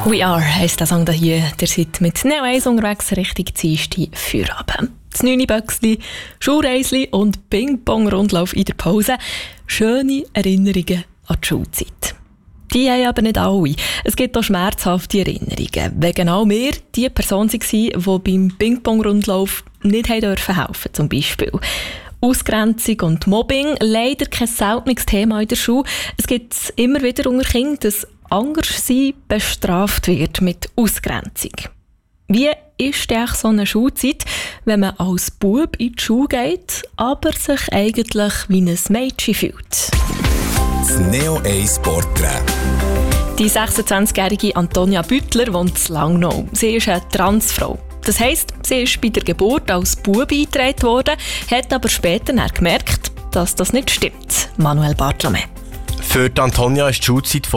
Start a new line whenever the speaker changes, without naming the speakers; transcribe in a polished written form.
We Are heisst der Song hier. Der seid mit Neo 1 unterwegs Richtung Dienstag Feierabend. Das 9 Böckli, Schulreisli und Ping-Pong-Rundlauf in der Pause. Schöne Erinnerungen an die Schulzeit. Die haben aber nicht alle. Es gibt auch schmerzhafte Erinnerungen. Wenn genau wir die Person waren, die beim Ping-Pong-Rundlauf nicht helfen durften, zum Beispiel. Ausgrenzung und Mobbing, leider kein seltenes Thema in der Schule. Es gibt immer wieder unter Kindern, dass Anderssein bestraft wird mit Ausgrenzung. Wie ist denn so eine Schulzeit, wenn man als Bub in die Schule geht, aber sich eigentlich wie ein Mädchen fühlt?
Das Neo 1 Porträt.
Die 26-jährige Antonia Büttler wohnt in Langnau. Sie ist eine Transfrau. Das heisst, sie ist bei der Geburt als Bub eingetragen worden, hat aber später gemerkt, dass das nicht stimmt. Manuel Bartlome.
Für Antonia ist die Schulzeit